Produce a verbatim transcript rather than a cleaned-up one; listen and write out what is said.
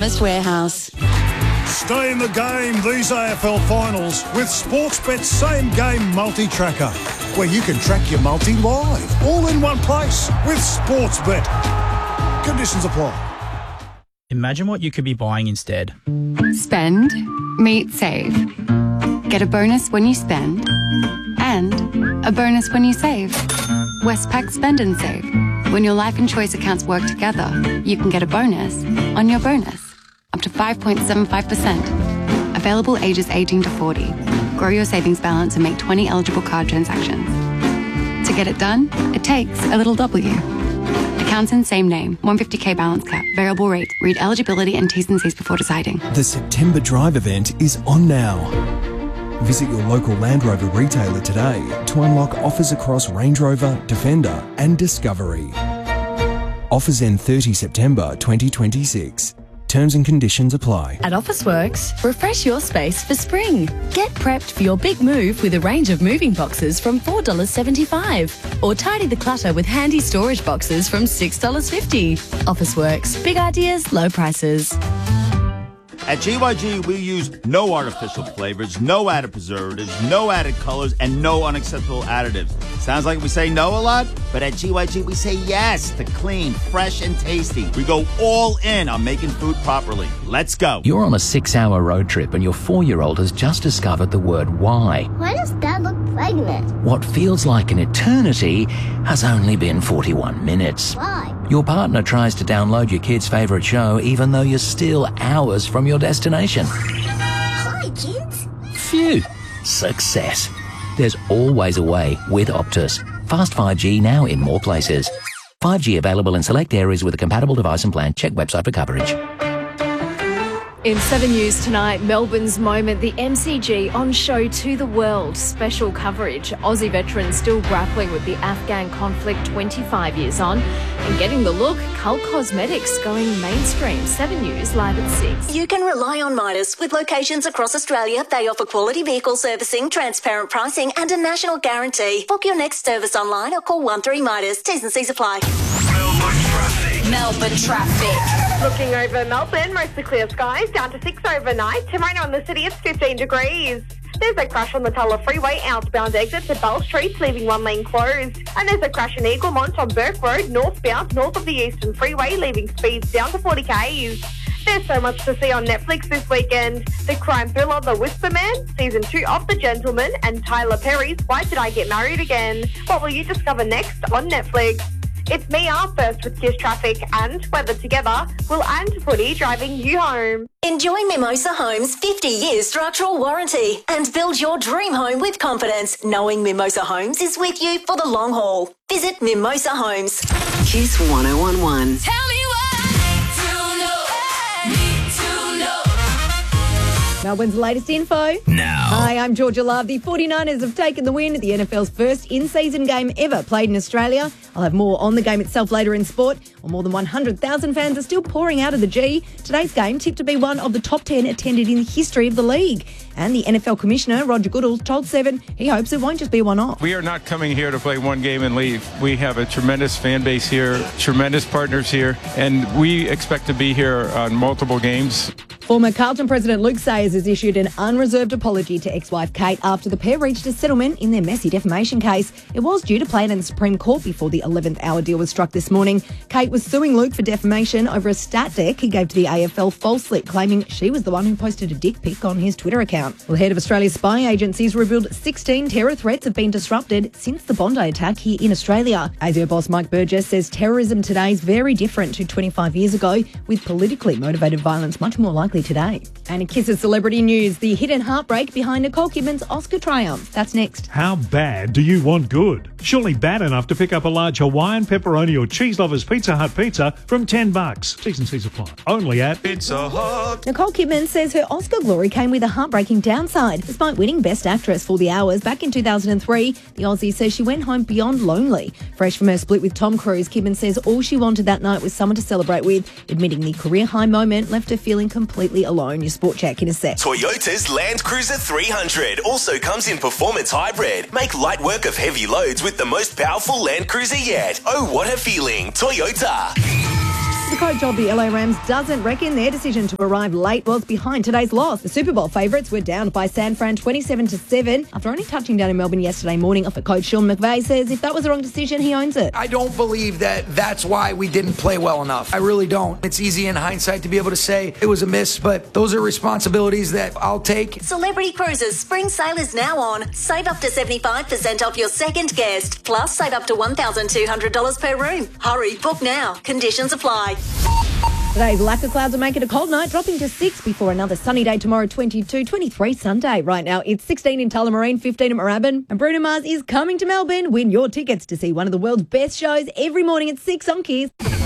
Chemist Warehouse. Stay in the game these A F L finals with Sportsbet's Same Game Multi-Tracker, where you can track your multi live, all in one place with Sportsbet. Conditions apply. Imagine what you could be buying instead. Spend, meet, save. Get a bonus when you spend and a bonus when you save. Westpac Spend and Save. When your life and choice accounts work together, you can get a bonus on your bonus. Up to five point seven five percent. Available ages eighteen to forty. Grow your savings balance and make twenty eligible card transactions. To get it done, it takes a little W. Accounts in same name. one hundred fifty k balance cap. Variable rate. Read eligibility and T's and C's before deciding. The September Drive event is on now. Visit your local Land Rover retailer today to unlock offers across Range Rover, Defender and Discovery. Offers end thirtieth September twenty twenty-six. Terms and conditions apply. At Officeworks, refresh your space for spring. Get prepped for your big move with a range of moving boxes from four dollars seventy-five. Or tidy the clutter with handy storage boxes from six dollars fifty. Officeworks. Big ideas, low prices. At G Y G, we use no artificial flavors, no added preservatives, no added colors, and no unacceptable additives. Sounds like we say no a lot, but at G Y G, we say yes to clean, fresh, and tasty. We go all in on making food properly. Let's go. You're on a six-hour road trip and your four-year-old has just discovered the word why. Why does Dad look pregnant? What feels like an eternity has only been forty-one minutes. Why? Your partner tries to download your kid's favourite show even though you're still hours from your destination. Hi, kids. Phew. Success. There's always a way with Optus. Fast five G now in more places. five G available in select areas with a compatible device and plan. Check website for coverage. In seven News tonight, Melbourne's moment, the M C G on show to the world. Special coverage. Aussie veterans still grappling with the Afghan conflict twenty-five years on. And getting the look, Cult Cosmetics going mainstream. seven News live at six. You can rely on Midas. With locations across Australia, they offer quality vehicle servicing, transparent pricing and a national guarantee. Book your next service online or call one three Midas. T's and C's apply. Melbourne traffic. Melbourne traffic. Looking over Melbourne, mostly clear skies, down to six overnight. Tomorrow in the city, it's fifteen degrees. There's a crash on the Tulla Freeway, outbound exit to Bell Street, leaving one lane closed. And there's a crash in Eaglemont on Burke Road, northbound, north of the Eastern Freeway, leaving speeds down to forty k's. There's so much to see on Netflix this weekend. The crime thriller The Whisper Man, Season two of The Gentleman, and Tyler Perry's Why Did I Get Married Again? What will you discover next on Netflix? It's Mia first with Kiss Traffic and Weather Together. Will and Footy driving you home. Enjoy Mimosa Homes' fifty year structural warranty and build your dream home with confidence, knowing Mimosa Homes is with you for the long haul. Visit Mimosa Homes. Kiss one oh one one. Tell me what I need to know. Need to know. Melbourne's latest info. Now. Hi, I'm Georgia Love. The forty-niners have taken the win at the N F L's first in-season game ever played in Australia. I'll have more on the game itself later in sport. Well, more than one hundred thousand fans are still pouring out of the G. Today's game tipped to be one of the top ten attended in the history of the league. And the N F L Commissioner, Roger Goodall, told Seven he hopes it won't just be a one-off. We are not coming here to play one game and leave. We have a tremendous fan base here, tremendous partners here, and we expect to be here on multiple games. Former Carlton President Luke Sayers has issued an unreserved apology to ex-wife Kate after the pair reached a settlement in their messy defamation case. It was due to play in the Supreme Court before the eleventh hour deal was struck this morning. Kate was suing Luke for defamation over a stat deck he gave to the A F L falsely, claiming she was the one who posted a dick pic on his Twitter account. Well, the head of Australia's spying agencies revealed sixteen terror threats have been disrupted since the Bondi attack here in Australia. A S I O boss Mike Burgess says terrorism today is very different to twenty-five years ago, with politically motivated violence much more likely today. And in Kiss's celebrity news, the hidden heartbreak behind Nicole Kidman's Oscar triumph. That's next. How bad do you want good? Surely bad enough to pick up a large Hawaiian pepperoni or cheese lovers Pizza Hut pizza from ten bucks. T's and C's apply. Only at Pizza Hut. Nicole Kidman says her Oscar glory came with a heartbreaking downside. Despite winning Best Actress for The Hours back in two thousand three, the Aussie says she went home beyond lonely. Fresh from her split with Tom Cruise, Kidman says all she wanted that night was someone to celebrate with, admitting the career high moment left her feeling completely alone. Your Sport Check in a sec. Toyota's Land Cruiser three hundred also comes in performance hybrid. Make light work of heavy loads with the most powerful Land Cruiser yet. Oh, what a feeling. Toyota. The coach of the L A Rams doesn't reckon their decision to arrive late was behind today's loss. The Super Bowl favourites were down by San Fran twenty-seven to seven after only touching down in Melbourne yesterday morning. Off coach Sean McVay says if that was the wrong decision, he owns it. I don't believe that that's why we didn't play well enough. I really don't. It's easy in hindsight to be able to say it was a miss, but those are responsibilities that I'll take. Celebrity Cruises spring sale is now on. Save up to seventy-five percent off your second guest. Plus, save up to one thousand two hundred dollars per room. Hurry, book now. Conditions apply. Today's lack of clouds will make it a cold night, dropping to six before another sunny day tomorrow, twenty-two, twenty-three Sunday. Right now, it's sixteen in Tullamarine, fifteen at Moorabbin. And Bruno Mars is coming to Melbourne. Win your tickets to see one of the world's best shows every morning at six on Kiss.